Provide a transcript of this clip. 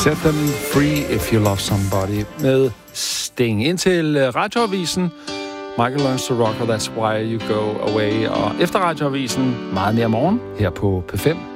Set them free if you love somebody med Sting. Indtil radioavisen. Michael Learns to Rock, og That's Why You Go Away. Og efter radioavisen, meget mere morgen her på P5.